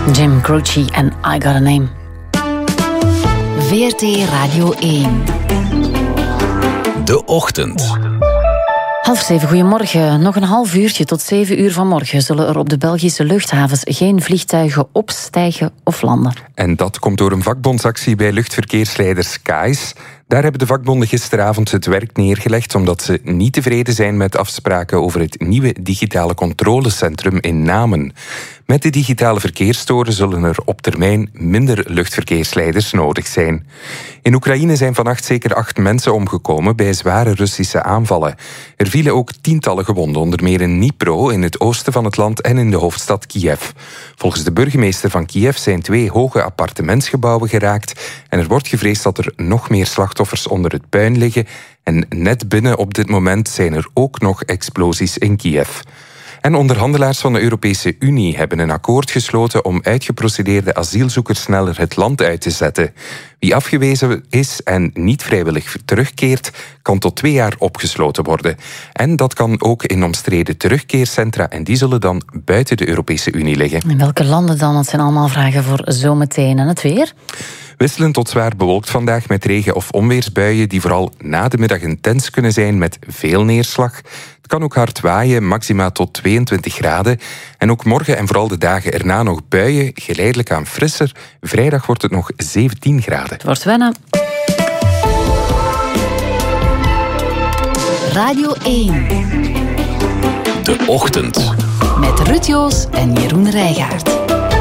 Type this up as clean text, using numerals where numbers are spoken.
Jim Croce en I Got a Name. VRT Radio 1. De Ochtend. 6:30, goedemorgen. Nog een half uurtje tot 7 uur vanmorgen zullen er op de Belgische luchthavens geen vliegtuigen opstijgen of landen. En dat komt door een vakbondsactie bij luchtverkeersleiders KAIS. Daar hebben de vakbonden gisteravond het werk neergelegd omdat ze niet tevreden zijn met afspraken over het nieuwe digitale controlecentrum in Namen. Met de digitale verkeerstoren zullen er op termijn minder luchtverkeersleiders nodig zijn. In Oekraïne zijn vannacht zeker 8 mensen omgekomen bij zware Russische aanvallen. Er vielen ook tientallen gewonden, onder meer in Dnipro, in het oosten van het land en in de hoofdstad Kiev. Volgens de burgemeester van Kiev zijn 2 hoge appartementsgebouwen geraakt en er wordt gevreesd dat er nog meer slachtoffers onder het puin liggen. En net binnen op dit moment zijn er ook nog explosies in Kiev. En onderhandelaars van de Europese Unie hebben een akkoord gesloten om uitgeprocedeerde asielzoekers sneller het land uit te zetten. Wie afgewezen is en niet vrijwillig terugkeert, kan tot 2 jaar opgesloten worden. En dat kan ook in omstreden terugkeercentra en die zullen dan buiten de Europese Unie liggen. In welke landen dan? Dat zijn allemaal vragen voor zometeen. En het weer? Wisselend tot zwaar bewolkt vandaag met regen- of onweersbuien die vooral na de middag intens kunnen zijn met veel neerslag. Het kan ook hard waaien, maxima tot 22 graden. En ook morgen en vooral de dagen erna nog buien, geleidelijk aan frisser. Vrijdag wordt het nog 17 graden. Het wordt wennen. Radio 1. De Ochtend. Met Ruud Joos en Jeroen Rijgaard.